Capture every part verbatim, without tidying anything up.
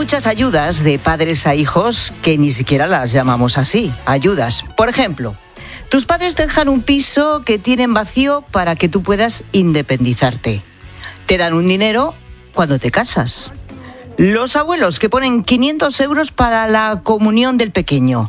muchas ayudas de padres a hijos que ni siquiera las llamamos así, ayudas. Por ejemplo, tus padres te dejan un piso que tienen vacío para que tú puedas independizarte. Te dan un dinero cuando te casas. Los abuelos que ponen quinientos euros para la comunión del pequeño.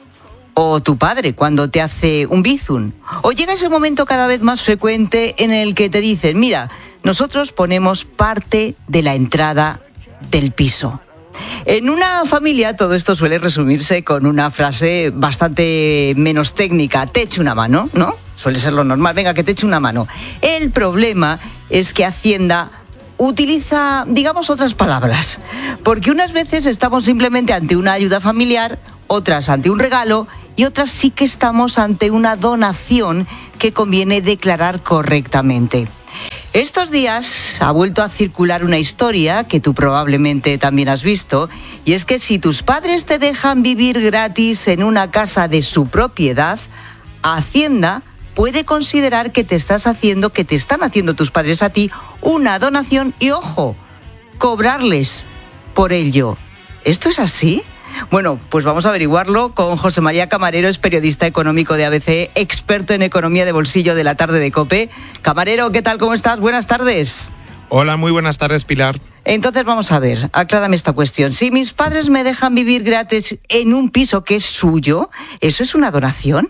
O tu padre cuando te hace un bizum. O llega ese momento cada vez más frecuente en el que te dicen, mira, nosotros ponemos parte de la entrada del piso. En una familia todo esto suele resumirse con una frase bastante menos técnica, te echo una mano, ¿no? Suele ser lo normal, venga, que te eche una mano. El problema es que Hacienda utiliza, digamos, otras palabras, porque unas veces estamos simplemente ante una ayuda familiar, otras ante un regalo y otras sí que estamos ante una donación que conviene declarar correctamente. Estos días ha vuelto a circular una historia que tú probablemente también has visto, y es que si tus padres te dejan vivir gratis en una casa de su propiedad, Hacienda puede considerar que te estás haciendo, que te están haciendo tus padres a ti una donación y, ojo, cobrarles por ello. ¿Esto es así? Bueno, pues vamos a averiguarlo con José María Camarero, es periodista económico de A B C, experto en economía de bolsillo de la tarde de COPE. Camarero, ¿qué tal? ¿Cómo estás? Buenas tardes. Hola, muy buenas tardes, Pilar. Entonces vamos a ver, aclárame esta cuestión. Si mis padres me dejan vivir gratis en un piso que es suyo, ¿eso es una donación?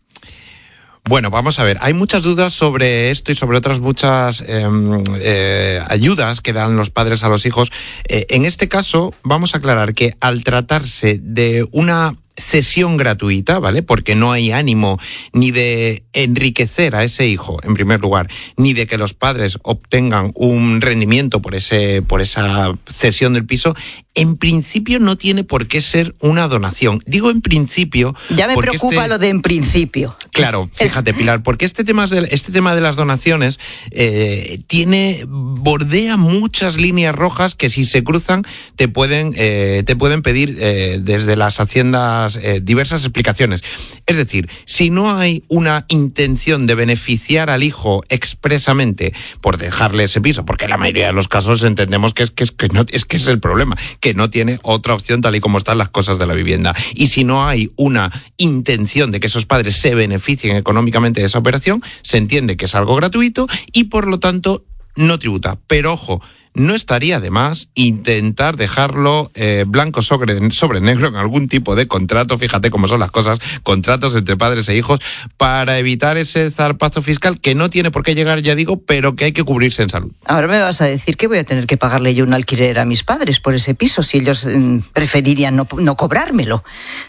Bueno, vamos a ver, hay muchas dudas sobre esto y sobre otras muchas eh, eh, ayudas que dan los padres a los hijos. Eh, en este caso, vamos a aclarar que al tratarse de una cesión gratuita, ¿vale? Porque no hay ánimo ni de enriquecer a ese hijo, en primer lugar, ni de que los padres obtengan un rendimiento por ese, por esa cesión del piso. En principio no tiene por qué ser una donación. Digo en principio... Ya me preocupa este... lo de en principio. Claro, fíjate, es... Pilar, porque este tema de, este tema de las donaciones eh, tiene, bordea muchas líneas rojas que si se cruzan te pueden, eh, te pueden pedir eh, desde las haciendas eh, diversas explicaciones. Es decir, si no hay una intención de beneficiar al hijo expresamente por dejarle ese piso, porque en la mayoría de los casos entendemos que es que, es, que, no, es, que es el problema, que no tiene otra opción tal y como están las cosas de la vivienda. Y si no hay una intención de que esos padres se beneficien económicamente de esa operación, se entiende que es algo gratuito y por lo tanto no tributa. Pero ojo, no estaría de más intentar dejarlo eh, blanco sobre, sobre negro en algún tipo de contrato, fíjate cómo son las cosas, contratos entre padres e hijos, para evitar ese zarpazo fiscal que no tiene por qué llegar, ya digo, pero que hay que cubrirse en salud. Ahora me vas a decir que voy a tener que pagarle yo un alquiler a mis padres por ese piso, si ellos mm, preferirían no, no cobrármelo.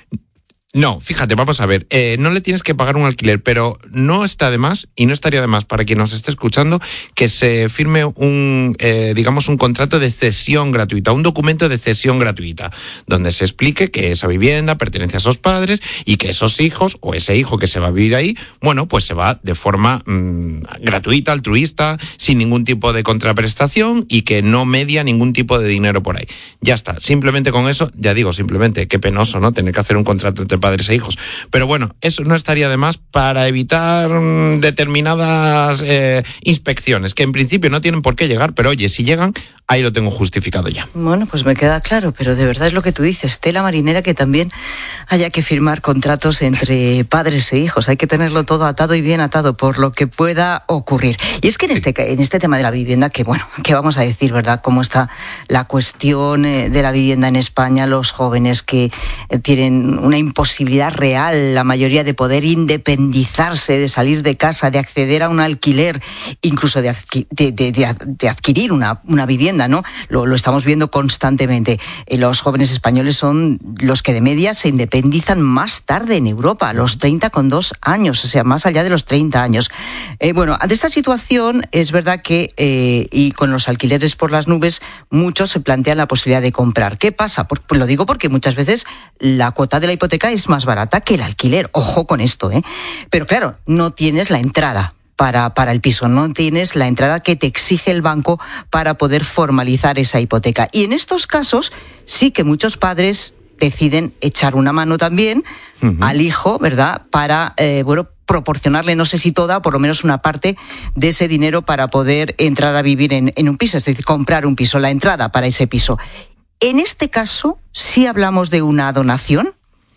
No, fíjate, vamos a ver, eh, no le tienes que pagar un alquiler, pero no está de más, y no estaría de más para quien nos esté escuchando, que se firme un, eh, digamos, un contrato de cesión gratuita, un documento de cesión gratuita, donde se explique que esa vivienda pertenece a esos padres y que esos hijos, o ese hijo que se va a vivir ahí, bueno, pues se va de forma mmm, gratuita, altruista, sin ningún tipo de contraprestación y que no media ningún tipo de dinero por ahí. Ya está, simplemente con eso, ya digo, simplemente, qué penoso, ¿no?, tener que hacer un contrato entre padres e hijos. Pero bueno, eso no estaría de más para evitar mmm, determinadas eh, inspecciones, que en principio no tienen por qué llegar, pero oye, si llegan, ahí lo tengo justificado ya. Bueno, pues me queda claro, pero de verdad es lo que tú dices, tela marinera, que también haya que firmar contratos entre padres e hijos. Hay que tenerlo todo atado y bien atado por lo que pueda ocurrir. Y es que en este, en este tema de la vivienda, que bueno, que vamos a decir, ¿verdad?, cómo está la cuestión de la vivienda en España, los jóvenes que tienen una imposibilidad real, la mayoría, de poder independizarse, de salir de casa, de acceder a un alquiler, incluso de, adqui- de, de, de, de adquirir una, una vivienda, ¿no? Lo, lo estamos viendo constantemente. Eh, los jóvenes españoles son los que de media se independizan más tarde en Europa, a los treinta con dos años, o sea, más allá de los treinta años. Eh, bueno, ante esta situación es verdad que, eh, y con los alquileres por las nubes, muchos se plantean la posibilidad de comprar. ¿Qué pasa? Por, pues lo digo porque muchas veces la cuota de la hipoteca es más barata que el alquiler. Ojo con esto, ¿eh? Pero claro, no tienes la entrada para, para el piso, no tienes la entrada que te exige el banco para poder formalizar esa hipoteca. Y en estos casos sí que muchos padres deciden echar una mano también uh-huh. al hijo, ¿verdad?, para, eh, bueno, proporcionarle, no sé si toda, por lo menos una parte de ese dinero para poder entrar a vivir en, en un piso, es decir, comprar un piso, la entrada para ese piso. En este caso, ¿sí hablamos de una donación?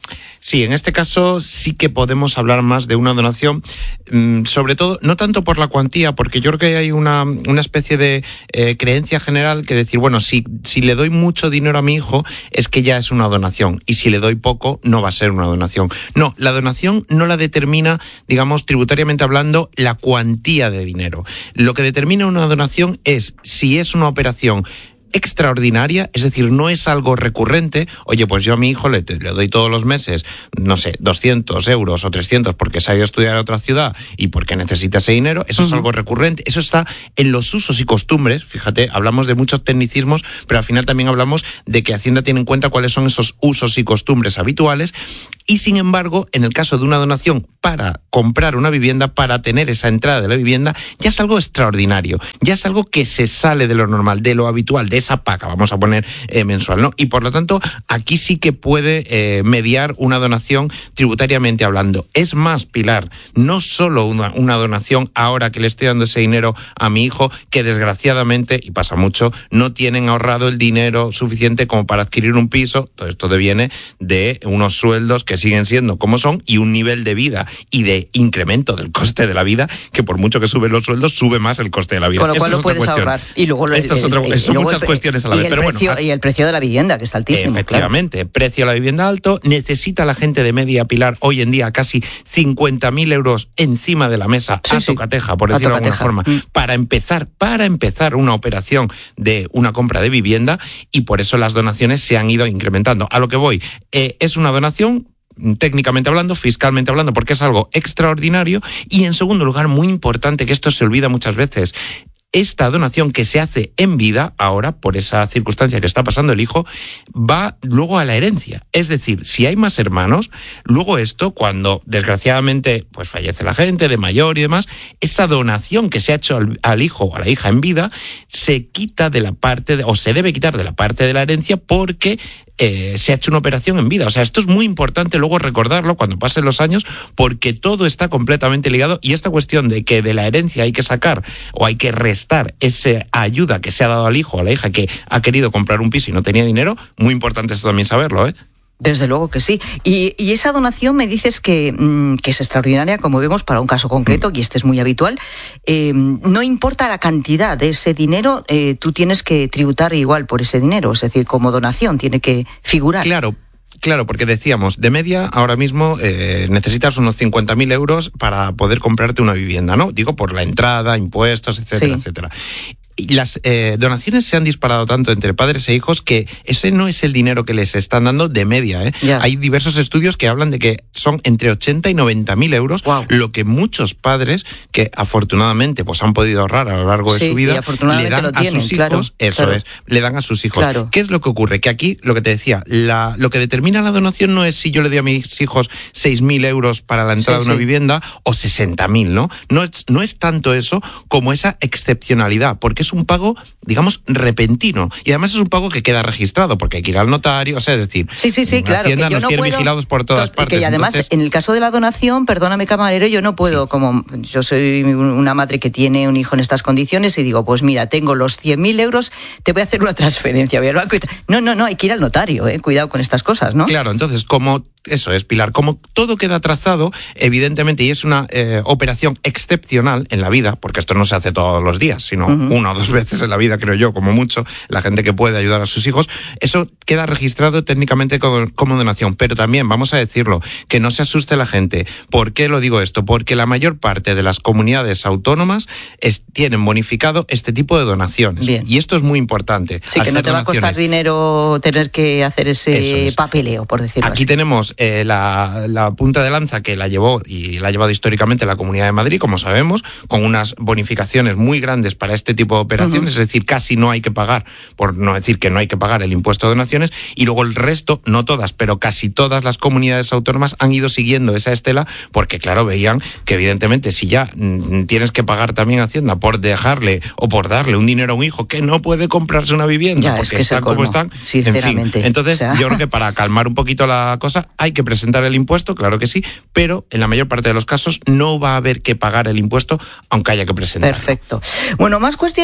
Sí, en este caso sí que podemos hablar más de una donación, mmm, sobre todo, no tanto por la cuantía, porque yo creo que hay una, una especie de eh, creencia general que decir, bueno, si, si le doy mucho dinero a mi hijo, es que ya es una donación, y si le doy poco, no va a ser una donación. No, la donación no la determina, digamos, tributariamente hablando, la cuantía de dinero. Lo que determina una donación es si es una operación extraordinaria, es decir, no es algo recurrente. Oye, pues yo a mi hijo le, le doy todos los meses, no sé, doscientos euros o trescientos porque se ha ido a estudiar a otra ciudad y porque necesita ese dinero. Eso uh-huh. es algo recurrente. Eso está en los usos y costumbres. Fíjate, hablamos de muchos tecnicismos, pero al final también hablamos de que Hacienda tiene en cuenta cuáles son esos usos y costumbres habituales. Y sin embargo, en el caso de una donación para comprar una vivienda, para tener esa entrada de la vivienda, ya es algo extraordinario, ya es algo que se sale de lo normal, de lo habitual, de esa paga, vamos a poner eh, mensual, ¿no? Y por lo tanto, aquí sí que puede eh, mediar una donación tributariamente hablando. Es más, Pilar, no solo una, una donación ahora que le estoy dando ese dinero a mi hijo, que desgraciadamente, y pasa mucho, no tienen ahorrado el dinero suficiente como para adquirir un piso. Todo esto deviene de unos sueldos que siguen siendo como son y un nivel de vida y de incremento del coste de la vida que por mucho que suben los sueldos, sube más el coste de la vida. Con lo cual lo puedes cuestión. ahorrar. Y luego Esto es otra, el, son luego muchas el, cuestiones a la vez. El pero precio, bueno, y el precio de la vivienda, que está altísimo. Efectivamente, claro. Precio de la vivienda alto. Necesita la gente de media, Pilar, hoy en día casi cincuenta mil euros encima de la mesa, sí, a sí. tocateja, por decirlo de alguna forma, mm. para empezar, para empezar una operación de una compra de vivienda, y por eso las donaciones se han ido incrementando. A lo que voy, eh, es una donación técnicamente hablando, fiscalmente hablando, porque es algo extraordinario. Y en segundo lugar, muy importante, que esto se olvida muchas veces, esta donación que se hace en vida, ahora, por esa circunstancia que está pasando el hijo, va luego a la herencia. Es decir, si hay más hermanos, luego esto, cuando desgraciadamente pues fallece la gente de mayor y demás, esa donación que se ha hecho al, al hijo o a la hija en vida, se quita de la parte, de, o se debe quitar de la parte de la herencia porque Eh, se ha hecho una operación en vida. O sea, esto es muy importante luego recordarlo cuando pasen los años, porque todo está completamente ligado, y esta cuestión de que de la herencia hay que sacar o hay que restar esa ayuda que se ha dado al hijo o a la hija que ha querido comprar un piso y no tenía dinero, muy importante esto también saberlo, ¿eh? Desde luego que sí. Y, y esa donación me dices que, mmm, que es extraordinaria, como vemos, para un caso concreto, y este es muy habitual. Eh, no importa la cantidad de ese dinero, eh, tú tienes que tributar igual por ese dinero, es decir, como donación, tiene que figurar. Claro. Claro, porque decíamos, de media, ahora mismo eh, necesitas unos cincuenta mil euros para poder comprarte una vivienda, ¿no? Digo, por la entrada, impuestos, etcétera, sí. etcétera. Y las eh, donaciones se han disparado tanto entre padres e hijos que ese no es el dinero que les están dando de media, ¿eh? Yeah. Hay diversos estudios que hablan de que son entre ochenta y noventa mil euros, wow. lo que muchos padres que afortunadamente pues han podido ahorrar a lo largo de sí, su vida le dan tienen, a sus hijos, claro, eso claro. es, le dan a sus hijos. Claro. ¿Qué es lo que ocurre? Que aquí, lo que te decía, la, lo que determina la donación no es si yo le doy a mis hijos seis mil euros para la entrada sí, de una sí. vivienda o sesenta mil, ¿no? No es, no es tanto eso como esa excepcionalidad, porque es un pago, digamos, repentino. Y además es un pago que queda registrado, porque hay que ir al notario, o sea, es decir, sí, sí, sí, claro, Hacienda que yo nos no tiene puedo, vigilados por todas to, partes. Que además, entonces, en el caso de la donación, perdóname, camarero, yo no puedo, sí. como yo soy una madre que tiene un hijo en estas condiciones y digo, pues mira, tengo los cien mil euros, te voy a hacer una transferencia, voy al banco y tal. No, no, no, hay que ir al notario, eh, cuidado con estas cosas, ¿no? Claro, entonces, como eso es, Pilar, como todo queda trazado, evidentemente, y es una eh, operación excepcional en la vida, porque esto no se hace todos los días, sino uh-huh. una o dos veces en la vida, creo yo, como mucho, la gente que puede ayudar a sus hijos, eso queda registrado técnicamente como, como donación. Pero también, vamos a decirlo, que no se asuste la gente. ¿Por qué lo digo esto? Porque la mayor parte de las comunidades autónomas es, tienen bonificado este tipo de donaciones. Bien. Y esto es muy importante. Sí, que no te va a costar dinero tener que hacer ese es. papeleo, por decirlo Aquí así. tenemos eh, la, la punta de lanza que la llevó y la ha llevado históricamente la Comunidad de Madrid, como sabemos, con unas bonificaciones muy grandes para este tipo de operaciones, uh-huh. es decir, casi no hay que pagar, por no decir que no hay que pagar el impuesto de donaciones, y luego el resto, no todas, pero casi todas las comunidades autónomas han ido siguiendo esa estela, porque claro, veían que evidentemente si ya mm, tienes que pagar también Hacienda por dejarle o por darle un dinero a un hijo que no puede comprarse una vivienda, ya, porque es que están como están, sinceramente. En fin, entonces o sea... yo creo que para calmar un poquito la cosa hay que presentar el impuesto, claro que sí, pero en la mayor parte de los casos no va a haber que pagar el impuesto, aunque haya que presentarlo. Perfecto. Bueno, más cuestiones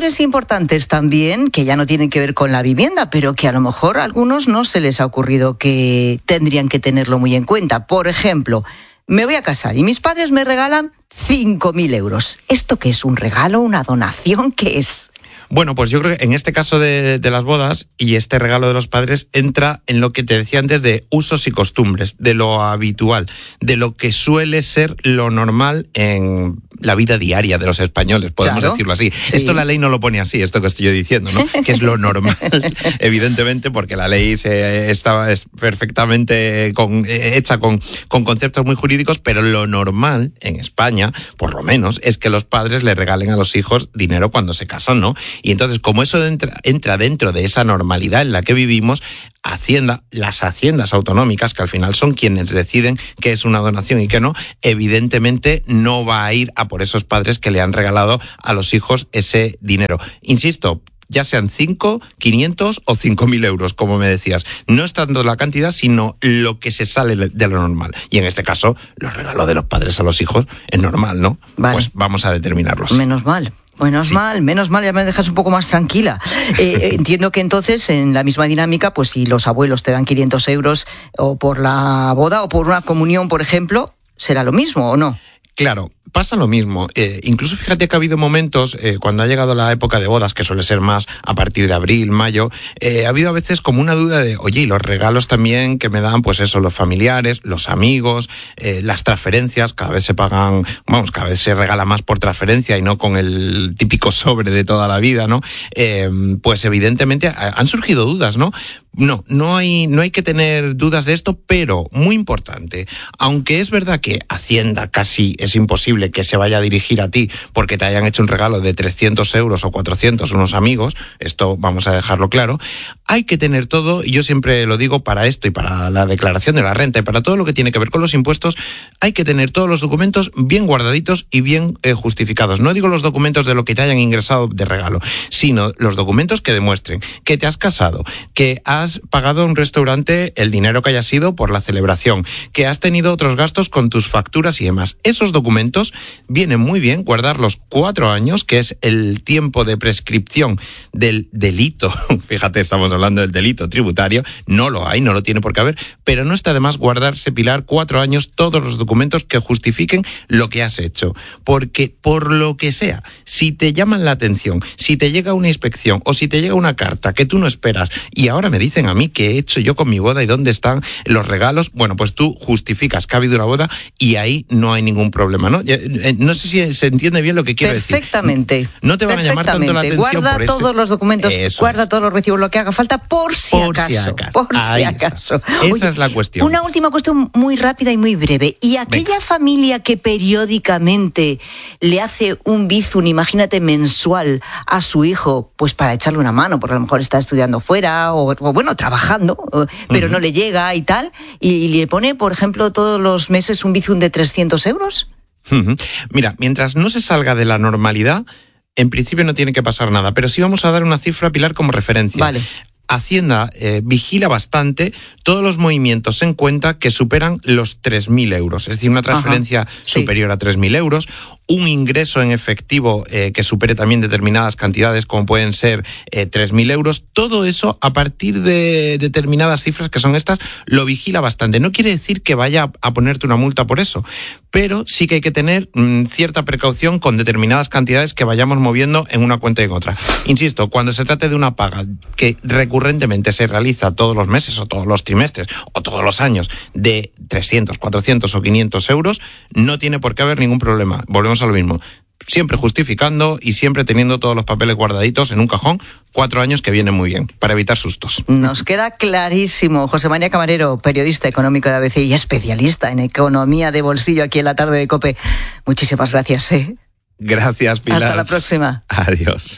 factores importantes también que ya no tienen que ver con la vivienda, pero que a lo mejor a algunos no se les ha ocurrido que tendrían que tenerlo muy en cuenta. Por ejemplo, me voy a casar y mis padres me regalan cinco mil euros. ¿Esto qué es? ¿Un regalo? ¿Una donación? ¿Qué es? Bueno, pues yo creo que en este caso de, de las bodas y este regalo de los padres entra en lo que te decía antes de usos y costumbres, de lo habitual, de lo que suele ser lo normal en la vida diaria de los españoles, podemos claro, decirlo así. Sí. Esto la ley no lo pone así, esto que estoy yo diciendo, ¿no? Que es lo normal, evidentemente, porque la ley se está es perfectamente con, hecha con, con conceptos muy jurídicos, pero lo normal en España, por lo menos, es que los padres le regalen a los hijos dinero cuando se casan, ¿no? Y entonces, como eso entra, entra dentro de esa normalidad en la que vivimos, Hacienda, las haciendas autonómicas, que al final son quienes deciden qué es una donación y qué no, evidentemente no va a ir a por esos padres que le han regalado a los hijos ese dinero. Insisto, ya sean cinco, quinientos o cinco mil euros, como me decías. No es tanto la cantidad, sino lo que se sale de lo normal. Y en este caso, los regalos de los padres a los hijos es normal, ¿no? Vale. Pues vamos a determinarlos. Menos mal. Menos sí. mal, menos mal, ya me dejas un poco más tranquila. Eh, entiendo que entonces, en la misma dinámica, pues si los abuelos te dan quinientos euros o por la boda o por una comunión, por ejemplo, ¿será lo mismo o no? Claro, pasa lo mismo. Eh, incluso fíjate que ha habido momentos, eh, cuando ha llegado la época de bodas, que suele ser más a partir de abril, mayo, eh, ha habido a veces como una duda de, oye, y los regalos también que me dan, pues eso, los familiares, los amigos, eh, las transferencias, cada vez se pagan, vamos, cada vez se regala más por transferencia y no con el típico sobre de toda la vida, ¿no? Eh, pues evidentemente han surgido dudas, ¿no? No, no hay, no hay que tener dudas de esto, pero muy importante, aunque es verdad que Hacienda casi es imposible que se vaya a dirigir a ti porque te hayan hecho un regalo de trescientos euros o cuatrocientos unos amigos, esto vamos a dejarlo claro, hay que tener todo, y yo siempre lo digo para esto y para la declaración de la renta y para todo lo que tiene que ver con los impuestos, hay que tener todos los documentos bien guardaditos y bien eh, justificados. No digo los documentos de lo que te hayan ingresado de regalo, sino los documentos que demuestren que te has casado, que has has pagado a un restaurante el dinero que haya sido por la celebración, que has tenido otros gastos con tus facturas y demás. Esos documentos vienen muy bien guardarlos cuatro años, que es el tiempo de prescripción del delito. Fíjate, estamos hablando del delito tributario. No lo hay, no lo tiene por qué haber, pero no está de más guardarse, Pilar, cuatro años todos los documentos que justifiquen lo que has hecho. Porque por lo que sea, si te llaman la atención, si te llega una inspección o si te llega una carta que tú no esperas y ahora me dicen a mí qué he hecho yo con mi boda y dónde están los regalos, bueno, pues tú justificas que ha habido una boda y ahí no hay ningún problema, ¿no? No sé si se entiende bien lo que quiero Perfectamente. decir. No te van a llamar tanto la atención. Guarda por todos ese... los documentos, Eso guarda es. todos los recibos, lo que haga falta, por si por acaso. Si acaso. Por ahí si acaso. Está. Esa Oye, es la cuestión. Una última cuestión muy rápida y muy breve. ¿Y aquella Venga. familia que periódicamente le hace un bizum, imagínate, mensual a su hijo, pues para echarle una mano, porque a lo mejor está estudiando fuera o, o bueno, trabajando, pero uh-huh. no le llega y tal, y, y le pone, por ejemplo, todos los meses un bizum de trescientos euros? Uh-huh. Mira, mientras no se salga de la normalidad, en principio no tiene que pasar nada, pero sí vamos a dar una cifra, Pilar, como referencia. Vale. Hacienda eh, vigila bastante todos los movimientos en cuenta que superan los tres mil euros, es decir, una transferencia Ajá, superior sí. a tres mil euros, un ingreso en efectivo eh, que supere también determinadas cantidades como pueden ser eh, tres mil euros, todo eso a partir de determinadas cifras que son estas, lo vigila bastante. No quiere decir que vaya a ponerte una multa por eso, pero sí que hay que tener mmm, cierta precaución con determinadas cantidades que vayamos moviendo en una cuenta y en otra. Insisto, cuando se trate de una paga que recurrentemente se realiza todos los meses o todos los trimestres o todos los años de trescientos, cuatrocientos o quinientos euros, no tiene por qué haber ningún problema. Volvemos a lo mismo. Siempre justificando y siempre teniendo todos los papeles guardaditos en un cajón, cuatro años que vienen muy bien, para evitar sustos. Nos queda clarísimo. José María Camarero, periodista económico de A B C y especialista en economía de bolsillo aquí en la tarde de COPE. Muchísimas gracias. ¿eh? Gracias, Pilar. Hasta la próxima. Adiós.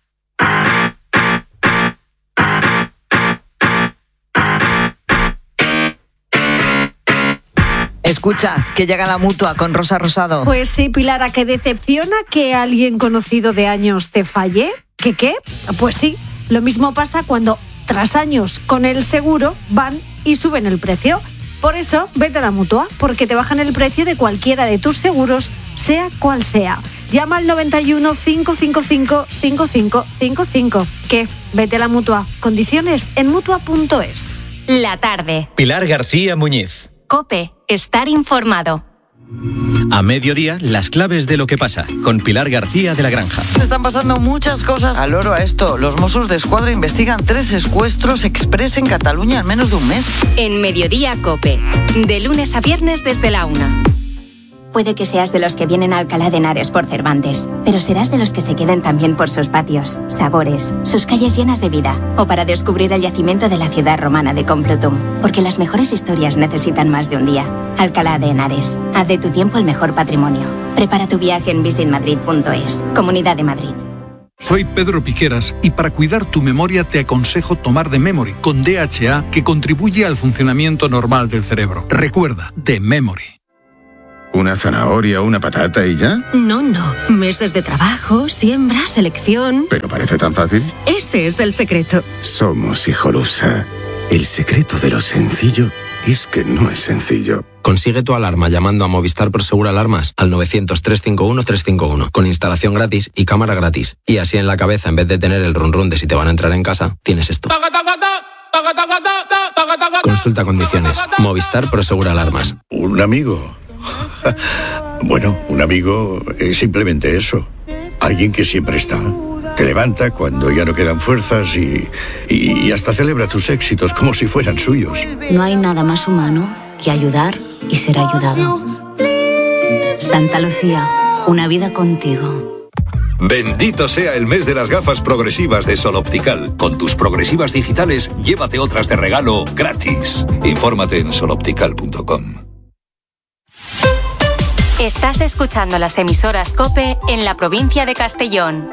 Escucha, que llega la Mutua con Rosa Rosado. Pues sí, Pilar, ¿a qué decepciona que alguien conocido de años te falle? ¿Qué qué? Pues sí, lo mismo pasa cuando tras años con el seguro van y suben el precio. Por eso, vete a la Mutua, porque te bajan el precio de cualquiera de tus seguros, sea cual sea. Llama al noventa y uno, cinco cinco cinco, cinco cinco cinco cinco. ¿Qué? Vete a la Mutua. Condiciones en mutua punto es. La tarde. Pilar García Muñiz. COPE. Estar informado. A mediodía, las claves de lo que pasa, con Pilar García de la Granja. Están pasando muchas cosas. Al oro a esto, los Mossos d'Esquadra investigan tres secuestros express en Cataluña en menos de un mes. En Mediodía COPE. De lunes a viernes desde la una. Puede que seas de los que vienen a Alcalá de Henares por Cervantes, pero serás de los que se queden también por sus patios, sabores, sus calles llenas de vida, o para descubrir el yacimiento de la ciudad romana de Complutum, porque las mejores historias necesitan más de un día. Alcalá de Henares, haz de tu tiempo el mejor patrimonio. Prepara tu viaje en visit madrid punto es. Comunidad de Madrid. Soy Pedro Piqueras y para cuidar tu memoria te aconsejo tomar The Memory con D H A, que contribuye al funcionamiento normal del cerebro. Recuerda, The Memory. ¿Una zanahoria o una patata y ya? No, no. Meses de trabajo, siembra, selección... ¿Pero parece tan fácil? Ese es el secreto. Somos Hijolusa. El secreto de lo sencillo es que no es sencillo. Consigue tu alarma llamando a Movistar Prosegur Alarmas al novecientos, trescientos cincuenta y uno, trescientos cincuenta y uno, con instalación gratis y cámara gratis. Y así en la cabeza, en vez de tener el run run de si te van a entrar en casa, tienes esto. Consulta condiciones. Movistar Prosegur Alarmas. Un amigo... Bueno, un amigo es simplemente eso. Alguien que siempre está. Te levanta cuando ya no quedan fuerzas y, y, y hasta celebra tus éxitos como si fueran suyos. No hay nada más humano que ayudar y ser ayudado. Santa Lucía, una vida contigo. Bendito sea el mes de las gafas progresivas de Sol Optical. Con tus progresivas digitales, llévate otras de regalo gratis. Infórmate en sol optical punto com. Estás escuchando las emisoras COPE en la provincia de Castellón.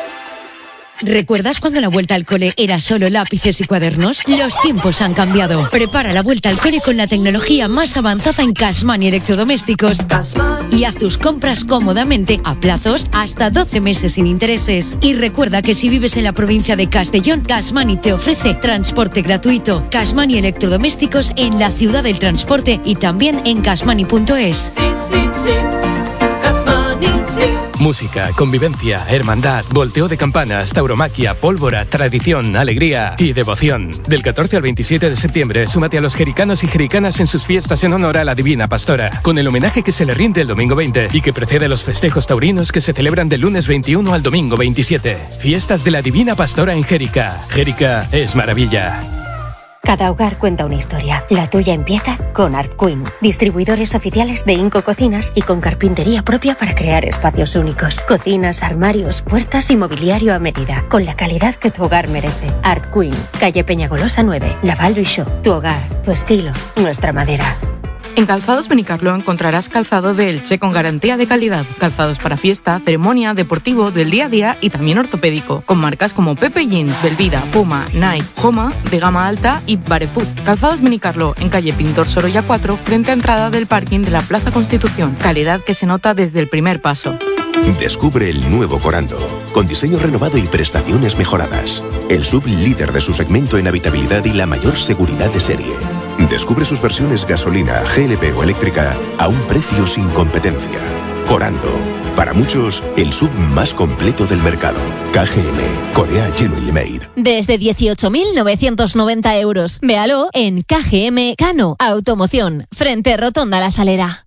¿Recuerdas cuando la vuelta al cole era solo lápices y cuadernos? Los tiempos han cambiado. Prepara la vuelta al cole con la tecnología más avanzada en Cashman y electrodomésticos y haz tus compras cómodamente a plazos hasta doce meses sin intereses. Y recuerda que si vives en la provincia de Castellón, Cashman te ofrece transporte gratuito. Cashman y electrodomésticos en la ciudad del transporte y también en cashmani punto es. Sí, sí, sí. Cashmani, sí. Música, convivencia, hermandad, volteo de campanas, tauromaquia, pólvora, tradición, alegría y devoción. Del catorce al veintisiete de septiembre, súmate a los jericanos y jericanas en sus fiestas en honor a la Divina Pastora, con el homenaje que se le rinde el domingo veinte y que precede los festejos taurinos que se celebran del lunes veintiuno al domingo veintisiete. Fiestas de la Divina Pastora en Jérica. Jérica es maravilla. Cada hogar cuenta una historia. La tuya empieza con Art Queen, distribuidores oficiales de Inco Cocinas y con carpintería propia para crear espacios únicos. Cocinas, armarios, puertas y mobiliario a medida, con la calidad que tu hogar merece. Art Queen, calle Peñagolosa nueve, Laval du Choix. Tu hogar, tu estilo, nuestra madera. En Calzados Benicarló encontrarás calzado de Elche con garantía de calidad. Calzados para fiesta, ceremonia, deportivo, del día a día y también ortopédico. Con marcas como Pepe Jeans, Belvida, Puma, Nike, Homa, de gama alta y Barefoot. Calzados Benicarló en calle Pintor Sorolla cuatro, frente a entrada del parking de la Plaza Constitución. Calidad que se nota desde el primer paso. Descubre el nuevo Corando, con diseño renovado y prestaciones mejoradas. El sub líder de su segmento en habitabilidad y la mayor seguridad de serie. Descubre sus versiones gasolina, G L P o eléctrica a un precio sin competencia. Corando, para muchos, el sub más completo del mercado. K G M, Korea Genuinely Made. Desde dieciocho mil novecientos noventa euros. Véalo en K G M Cano Automoción, frente Rotonda La Salera.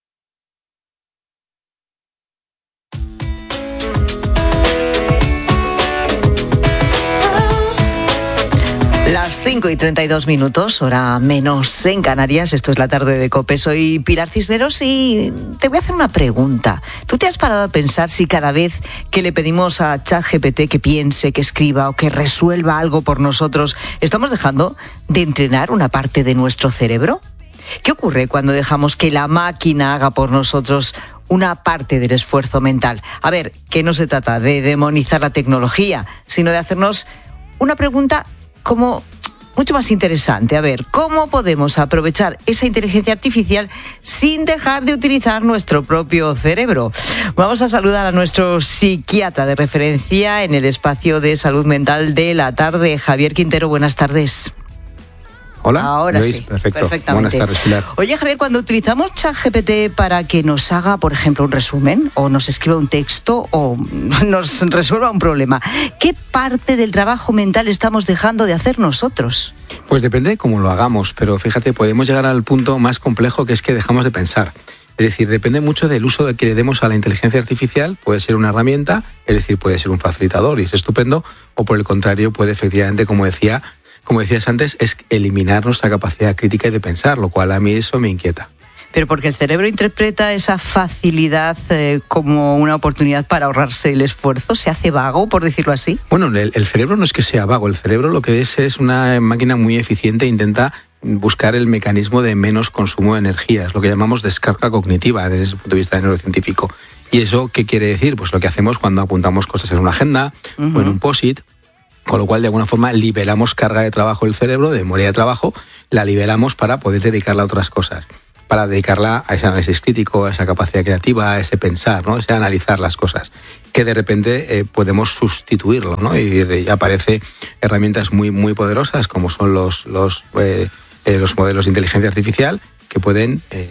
Las cinco y treinta y dos minutos, hora menos en Canarias. Esto es la tarde de COPE. Soy Pilar Cisneros y te voy a hacer una pregunta. ¿Tú te has parado a pensar si cada vez que le pedimos a ChatGPT que piense, que escriba o que resuelva algo por nosotros, estamos dejando de entrenar una parte de nuestro cerebro? ¿Qué ocurre cuando dejamos que la máquina haga por nosotros una parte del esfuerzo mental? A ver, que no se trata de demonizar la tecnología, sino de hacernos una pregunta como mucho más interesante. A ver, ¿cómo podemos aprovechar esa inteligencia artificial sin dejar de utilizar nuestro propio cerebro? Vamos a saludar a nuestro psiquiatra de referencia en el espacio de salud mental de la tarde, Javier Quintero. Buenas tardes. Hola. Ahora ¿Veis? sí. Perfecto. Perfectamente. Buenas tardes, Pilar. Oye, Javier, cuando utilizamos ChatGPT para que nos haga, por ejemplo, un resumen, o nos escriba un texto, o nos resuelva un problema, ¿qué parte del trabajo mental estamos dejando de hacer nosotros? Pues depende de cómo lo hagamos, pero fíjate, podemos llegar al punto más complejo, que es que dejamos de pensar. Es decir, depende mucho del uso que le demos a la inteligencia artificial. Puede ser una herramienta, es decir, puede ser un facilitador y es estupendo, o por el contrario puede efectivamente, como decía, como decías antes, es eliminar nuestra capacidad crítica y de pensar, lo cual a mí eso me inquieta. Pero porque el cerebro interpreta esa facilidad eh, como una oportunidad para ahorrarse el esfuerzo, ¿se hace vago, por decirlo así? Bueno, el, el cerebro no es que sea vago, el cerebro lo que es es una máquina muy eficiente e intenta buscar el mecanismo de menos consumo de energía, es lo que llamamos descarga cognitiva desde el punto de vista neurocientífico. ¿Y eso qué quiere decir? Pues lo que hacemos cuando apuntamos cosas en una agenda uh-huh. o en un post-it, con lo cual de alguna forma liberamos carga de trabajo del cerebro, de memoria de trabajo, la liberamos para poder dedicarla a otras cosas, para dedicarla a ese análisis crítico, a esa capacidad creativa, a ese pensar, ¿no? Ese analizar las cosas, que de repente eh, podemos sustituirlo, ¿no? Y, y aparece herramientas muy muy poderosas como son los los eh, eh, los modelos de inteligencia artificial que pueden eh,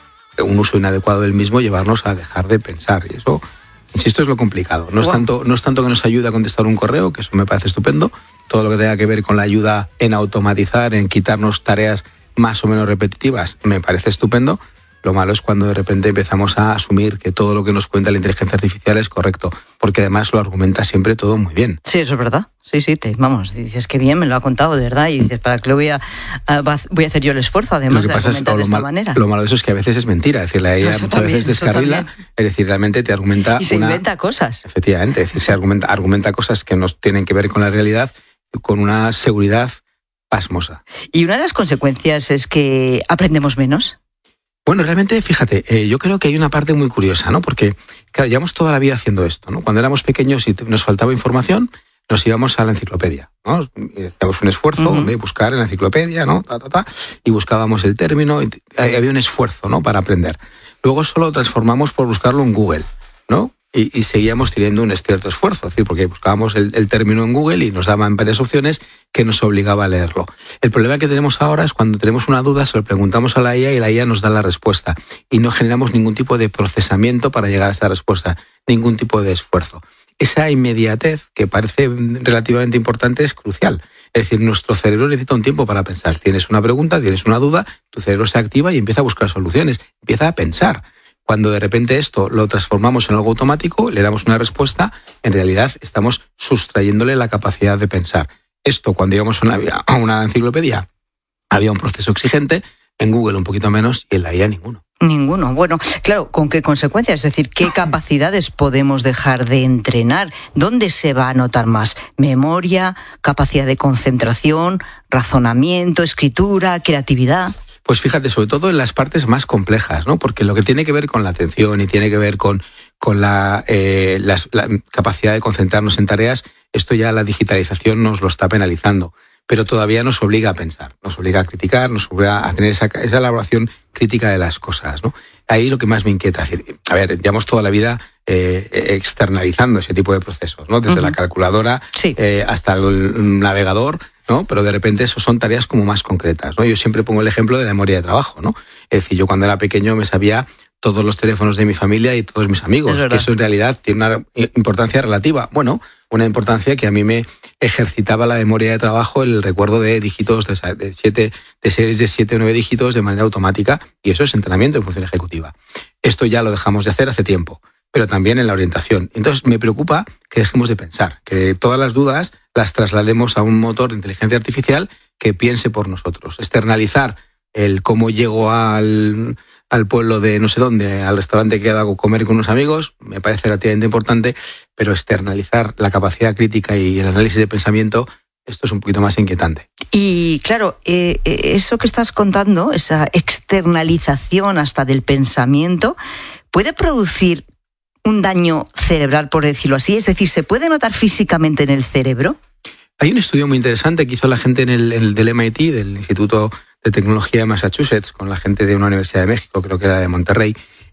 un uso inadecuado del mismo llevarnos a dejar de pensar, y eso, insisto, es lo complicado. No es tanto no es tanto que nos ayude a contestar un correo, que eso me parece estupendo, todo lo que tenga que ver con la ayuda en automatizar, en quitarnos tareas más o menos repetitivas, me parece estupendo. Lo malo es cuando de repente empezamos a asumir que todo lo que nos cuenta la inteligencia artificial es correcto, porque además lo argumenta siempre todo muy bien. Sí, eso es verdad. Sí, sí, te, vamos, dices que bien, me lo ha contado de verdad, y dices, ¿para qué lo voy a, a voy a hacer yo el esfuerzo, además de argumentar es, de esta mal, manera? Lo malo de eso es que a veces es mentira, es decir, la ella muchas también, veces descarrila, es decir, realmente te argumenta... Y se una, inventa cosas. Efectivamente, es decir, se argumenta, argumenta cosas que no tienen que ver con la realidad, con una seguridad pasmosa. ¿Y una de las consecuencias es que aprendemos menos? Bueno, realmente, fíjate, eh, yo creo que hay una parte muy curiosa, ¿no? Porque, claro, llevamos toda la vida haciendo esto, ¿no? Cuando éramos pequeños y nos faltaba información, nos íbamos a la enciclopedia, ¿no? Hacíamos un esfuerzo uh-huh. de buscar en la enciclopedia, ¿no? Ta, ta, ta, y buscábamos el término, y había un esfuerzo, ¿no? Para aprender. Luego solo lo transformamos por buscarlo en Google, ¿no? Y, y seguíamos teniendo un cierto esfuerzo, es decir, porque buscábamos el, el término en Google y nos daban varias opciones que nos obligaba a leerlo. El problema que tenemos ahora es cuando tenemos una duda, se lo preguntamos a la I A y la I A nos da la respuesta. Y no generamos ningún tipo de procesamiento para llegar a esa respuesta, ningún tipo de esfuerzo. Esa inmediatez, que parece relativamente importante, es crucial. Es decir, nuestro cerebro necesita un tiempo para pensar. Tienes una pregunta, tienes una duda, tu cerebro se activa y empieza a buscar soluciones, empieza a pensar. Cuando de repente esto lo transformamos en algo automático, le damos una respuesta, en realidad estamos sustrayéndole la capacidad de pensar. Esto, cuando íbamos a una, a una enciclopedia, había un proceso exigente, en Google un poquito menos y en la I A ninguno. Ninguno. Bueno, claro, ¿con qué consecuencias? Es decir, ¿qué capacidades podemos dejar de entrenar? ¿Dónde se va a notar más? ¿Memoria, capacidad de concentración, razonamiento, escritura, creatividad? Pues fíjate, sobre todo en las partes más complejas, ¿no? Porque lo que tiene que ver con la atención y tiene que ver con, con la, eh, las, la capacidad de concentrarnos en tareas, esto ya la digitalización nos lo está penalizando. Pero todavía nos obliga a pensar, nos obliga a criticar, nos obliga a tener esa, esa elaboración crítica de las cosas, ¿no? Ahí lo que más me inquieta, es decir, a ver, llevamos toda la vida eh, externalizando ese tipo de procesos, ¿no? Desde uh-huh. la calculadora sí. eh, hasta el navegador, ¿no? Pero de repente eso son tareas como más concretas, ¿no? Yo siempre pongo el ejemplo de la memoria de trabajo, ¿no? Es decir, yo cuando era pequeño me sabía todos los teléfonos de mi familia y todos mis amigos, que eso en realidad tiene una importancia relativa. Bueno, una importancia que a mí me ejercitaba la memoria de trabajo, el recuerdo de dígitos, de, de, siete, de series de siete o nueve dígitos de manera automática, y eso es entrenamiento en función ejecutiva. Esto ya lo dejamos de hacer hace tiempo, pero también en la orientación. Entonces me preocupa que dejemos de pensar, que todas las dudas las traslademos a un motor de inteligencia artificial que piense por nosotros. Externalizar el cómo llego al, al pueblo de no sé dónde, al restaurante que hago comer con unos amigos, me parece relativamente importante, pero externalizar la capacidad crítica y el análisis de pensamiento, esto es un poquito más inquietante. Y claro, eh, eso que estás contando, esa externalización hasta del pensamiento, puede producir un daño cerebral, por decirlo así, es decir, ¿se puede notar físicamente en el cerebro? Hay un estudio muy interesante que hizo la gente en el, el del M I T, del Instituto de Tecnología de Massachusetts, con la gente de una universidad de México, creo que era de Monterrey,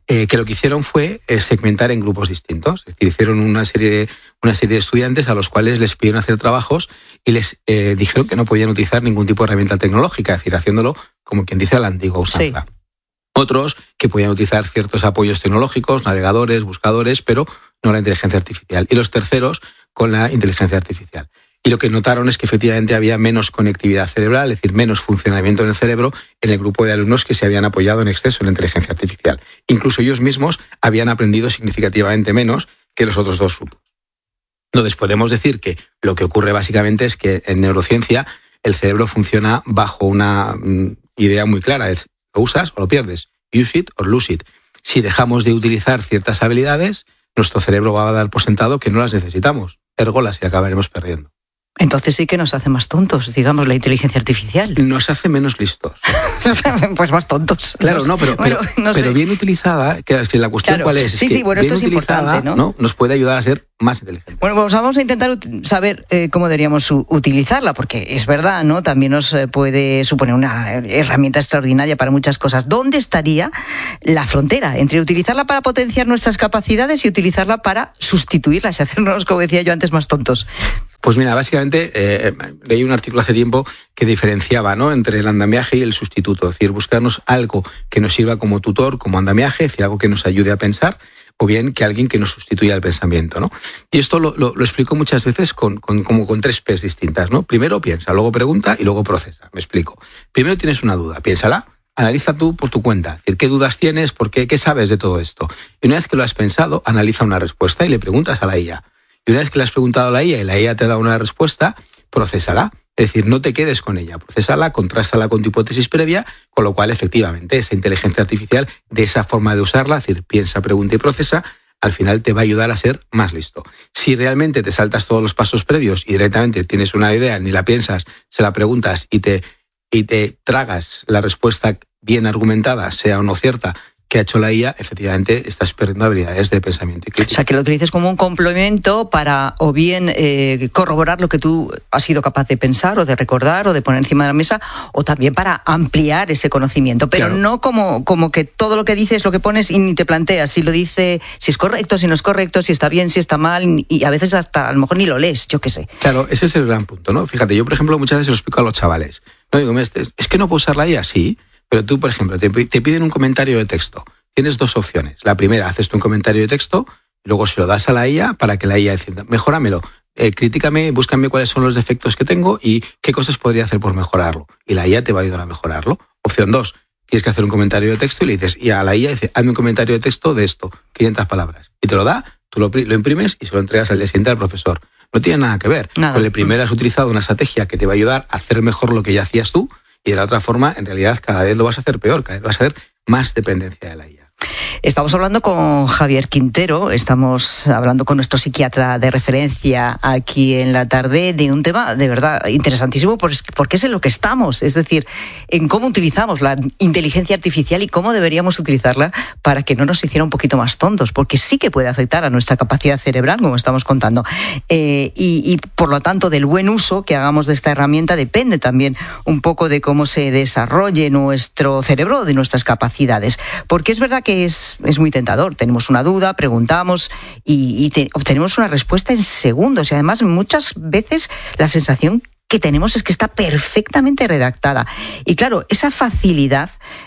eh, que lo que hicieron fue eh, segmentar en grupos distintos. Es decir, hicieron una serie de, una serie de estudiantes a los cuales les pidieron hacer trabajos y les eh, dijeron que no podían utilizar ningún tipo de herramienta tecnológica, es decir, haciéndolo como quien dice a la antigua usanza. Sí. Otros que podían utilizar ciertos apoyos tecnológicos, navegadores, buscadores, pero no la inteligencia artificial. Y los terceros con la inteligencia artificial. Y lo que notaron es que efectivamente había menos conectividad cerebral, es decir, menos funcionamiento en el cerebro en el grupo de alumnos que se habían apoyado en exceso en la inteligencia artificial. Incluso ellos mismos habían aprendido significativamente menos que los otros dos grupos. Entonces podemos decir que lo que ocurre básicamente es que en neurociencia el cerebro funciona bajo una mm, idea muy clara, es lo usas o lo pierdes, use it or lose it. Si dejamos de utilizar ciertas habilidades, nuestro cerebro va a dar por sentado que no las necesitamos, ergo las acabaremos perdiendo. Entonces sí que nos hace más tontos, digamos, la inteligencia artificial. Nos hace menos listos. Pues más tontos. Claro, no, pero, bueno, pero, no sé. pero bien utilizada, que la cuestión claro. cuál es, sí, es sí, que bueno, esto es importante, ¿no? ¿no? Nos puede ayudar a ser más inteligentes. Bueno, pues vamos a intentar saber eh, cómo deberíamos u- utilizarla, porque es verdad, ¿no? También nos eh, puede suponer una herramienta extraordinaria para muchas cosas. ¿Dónde estaría la frontera entre utilizarla para potenciar nuestras capacidades y utilizarla para sustituirlas y hacernos, como decía yo antes, más tontos? Pues mira, básicamente eh, leí un artículo hace tiempo que diferenciaba, ¿no?, entre el andamiaje y el sustituto. Es decir, buscarnos algo que nos sirva como tutor, como andamiaje, es decir, algo que nos ayude a pensar, o bien que alguien que nos sustituya el pensamiento, ¿no? Y esto lo, lo, lo explico muchas veces con, con, como con tres P's distintas, ¿no? Primero piensa, luego pregunta y luego procesa. Me explico. Primero tienes una duda, piénsala, analiza tú por tu cuenta. Es decir, ¿qué dudas tienes? ¿Por qué? ¿Qué sabes de todo esto? Y una vez que lo has pensado, analiza una respuesta y le preguntas a la I A. Y una vez que le has preguntado a la I A y la I A te da una respuesta, procésala. Es decir, no te quedes con ella, procésala, contrástala con tu hipótesis previa, con lo cual, efectivamente, esa inteligencia artificial, de esa forma de usarla, es decir, piensa, pregunta y procesa, al final te va a ayudar a ser más listo. Si realmente te saltas todos los pasos previos y directamente tienes una idea, ni la piensas, se la preguntas y te, y te tragas la respuesta bien argumentada, sea o no cierta, que ha hecho la I A, efectivamente estás perdiendo habilidades de pensamiento y crítica. O sea, que lo utilices como un complemento para o bien eh, corroborar lo que tú has sido capaz de pensar o de recordar o de poner encima de la mesa, o también para ampliar ese conocimiento, pero claro, no como, como que todo lo que dices lo que pones y ni te planteas si lo dice, si es correcto, si no es correcto, si está bien, si está mal, y a veces hasta a lo mejor ni lo lees, yo qué sé. Claro, ese es el gran punto, ¿no? Fíjate, yo por ejemplo muchas veces lo explico a los chavales. No digo, es que no puedo usar la I A, sí. Pero tú, por ejemplo, te, te piden un comentario de texto. Tienes dos opciones. La primera, haces tú un comentario de texto, y luego se lo das a la I A para que la I A decida, mejóramelo, eh, críticame, búscame cuáles son los defectos que tengo y qué cosas podría hacer por mejorarlo. Y la I A te va a ayudar a mejorarlo. Opción dos, tienes que hacer un comentario de texto y le dices, y a la I A dice, hazme un comentario de texto de esto, quinientas palabras. Y te lo da, tú lo, lo imprimes y se lo entregas al día siguiente al profesor. No tiene nada que ver. Nada. Con el primero has utilizado una estrategia que te va a ayudar a hacer mejor lo que ya hacías tú, y de la otra forma, en realidad, cada vez lo vas a hacer peor, cada vez vas a hacer más dependencia de la I A. Estamos hablando con Javier Quintero, estamos hablando con nuestro psiquiatra de referencia aquí en La Tarde de un tema de verdad interesantísimo, porque es en lo que estamos, es decir, en cómo utilizamos la inteligencia artificial y cómo deberíamos utilizarla para que no nos hiciera un poquito más tontos, porque sí que puede afectar a nuestra capacidad cerebral, como estamos contando. Eh, y, y por lo tanto, del buen uso que hagamos de esta herramienta depende también un poco de cómo se desarrolle nuestro cerebro, de nuestras capacidades, porque es verdad que Es, es muy tentador. Tenemos una duda, preguntamos y, y te, obtenemos una respuesta en segundos. Y además, muchas veces la sensación que tenemos es que está perfectamente redactada. Y claro, esa facilidad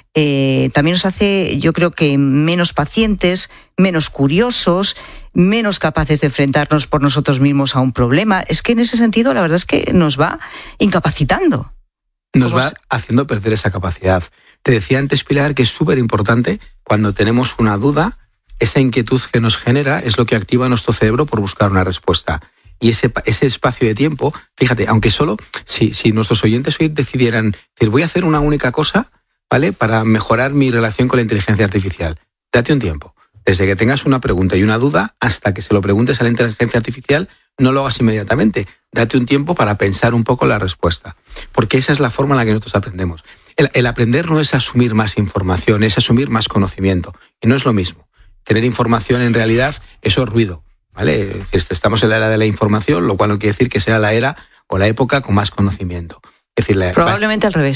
eh, también nos hace, yo creo que menos pacientes, menos curiosos, menos capaces de enfrentarnos por nosotros mismos a un problema. Es que en ese sentido, la verdad es que nos va incapacitando. Nos va haciendo perder esa capacidad. Te decía antes, Pilar, que es súper importante cuando tenemos una duda, esa inquietud que nos genera es lo que activa nuestro cerebro por buscar una respuesta. Y ese, ese espacio de tiempo, fíjate, aunque solo, si, si nuestros oyentes hoy decidieran, decir, voy a hacer una única cosa, ¿vale?, para mejorar mi relación con la inteligencia artificial, date un tiempo. Desde que tengas una pregunta y una duda hasta que se lo preguntes a la inteligencia artificial, no lo hagas inmediatamente. Date un tiempo para pensar un poco la respuesta. Porque esa es la forma en la que nosotros aprendemos. El, el aprender no es asumir más información, es asumir más conocimiento. Y no es lo mismo. Tener información en realidad, eso es ruido, ¿vale? Estamos en la era de la información, lo cual no quiere decir que sea la era o la época con más conocimiento. Es decir, la, probablemente vas, al revés.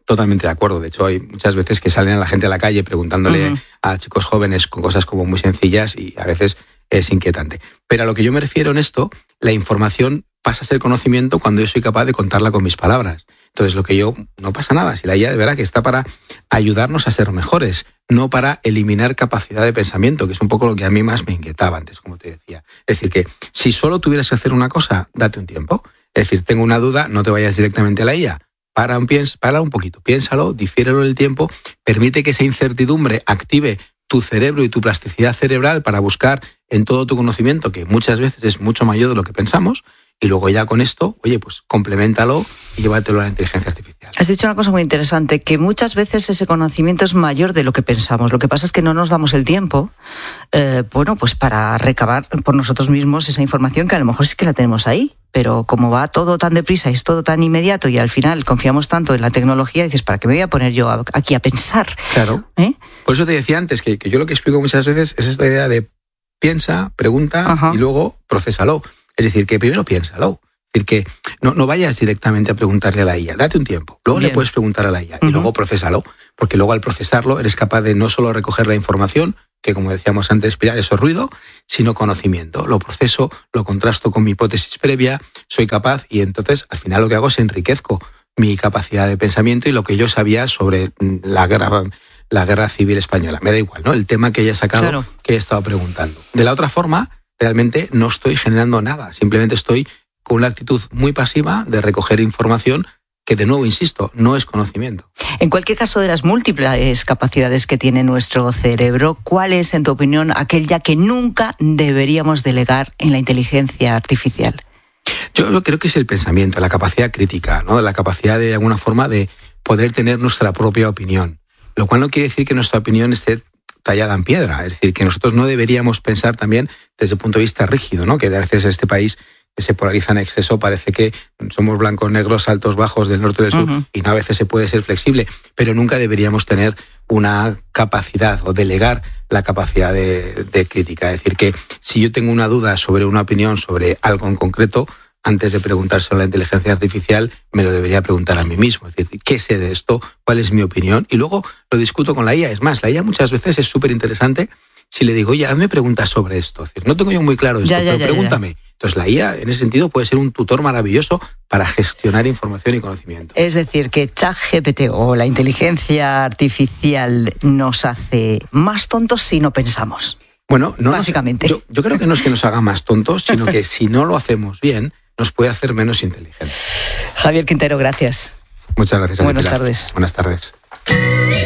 totalmente de acuerdo. De hecho, hay muchas veces que salen a la gente a la calle preguntándole uh-huh. a chicos jóvenes con cosas como muy sencillas y a veces es inquietante. Pero a lo que yo me refiero en esto, la información pasa a ser conocimiento cuando yo soy capaz de contarla con mis palabras. Entonces, lo que yo, no pasa nada. Si la I A de verdad que está para ayudarnos a ser mejores, no para eliminar capacidad de pensamiento, que es un poco lo que a mí más me inquietaba antes, como te decía. Es decir, que si solo tuvieras que hacer una cosa, date un tiempo. Es decir, tengo una duda, no te vayas directamente a la I A. Para un, piens, para un poquito, piénsalo, difiérelo en el tiempo, permite que esa incertidumbre active tu cerebro y tu plasticidad cerebral para buscar en todo tu conocimiento, que muchas veces es mucho mayor de lo que pensamos, y luego ya con esto, oye, pues compleméntalo y llévatelo a la inteligencia artificial. Has dicho una cosa muy interesante, que muchas veces ese conocimiento es mayor de lo que pensamos. Lo que pasa es que no nos damos el tiempo, eh, bueno, pues para recabar por nosotros mismos esa información que a lo mejor sí que la tenemos ahí. Pero como va todo tan deprisa y es todo tan inmediato y al final confiamos tanto en la tecnología, dices, ¿para qué me voy a poner yo aquí a pensar? Claro. ¿Eh? Por eso te decía antes que, que yo lo que explico muchas veces es esta idea de piensa, pregunta Ajá. y luego procésalo. Es decir, que primero piénsalo. Es decir, que no, no vayas directamente a preguntarle a la I A. Date un tiempo. Luego Bien. le puedes preguntar a la I A uh-huh. y luego procésalo. Porque luego al procesarlo eres capaz de no solo recoger la información, que como decíamos antes, Pilar, eso es ruido, sino conocimiento. Lo proceso, lo contrasto con mi hipótesis previa, soy capaz y entonces al final lo que hago es enriquezco mi capacidad de pensamiento y lo que yo sabía sobre la guerra, la guerra civil española. Me da igual, ¿no? El tema que haya sacado, claro. que he estado preguntando. De la otra forma, realmente no estoy generando nada, simplemente estoy con una actitud muy pasiva de recoger información que, de nuevo, insisto, no es conocimiento. En cualquier caso, de las múltiples capacidades que tiene nuestro cerebro, ¿cuál es, en tu opinión, aquella que nunca deberíamos delegar en la inteligencia artificial? Yo, yo creo que es el pensamiento, la capacidad crítica, ¿no? La capacidad de, de alguna forma de poder tener nuestra propia opinión. Lo cual no quiere decir que nuestra opinión esté tallada en piedra. Es decir, que nosotros no deberíamos pensar también desde el punto de vista rígido, ¿no? Que a veces en este país se polariza en exceso, parece que somos blancos, negros, altos, bajos, del norte y del sur, uh-huh. y no, a veces se puede ser flexible, pero nunca deberíamos tener una capacidad o delegar la capacidad de, de crítica. Es decir, que si yo tengo una duda sobre una opinión sobre algo en concreto, antes de preguntárselo a la inteligencia artificial, me lo debería preguntar a mí mismo. Es decir, ¿qué sé de esto? ¿Cuál es mi opinión? Y luego lo discuto con la I A. Es más, la I A muchas veces es súper interesante si le digo, oye, hazme preguntas sobre esto. Es decir, no tengo yo muy claro esto, ya, ya, pero ya, pregúntame. Ya. Entonces la I A, en ese sentido, puede ser un tutor maravilloso para gestionar información y conocimiento. Es decir, que ChatGPT o la inteligencia artificial nos hace más tontos si no pensamos. Bueno, no básicamente. Nos, yo, yo creo que no es que nos haga más tontos, sino que si no lo hacemos bien, nos puede hacer menos inteligentes. Javier Quintero, gracias. Muchas gracias. Buenas tardes. Buenas tardes.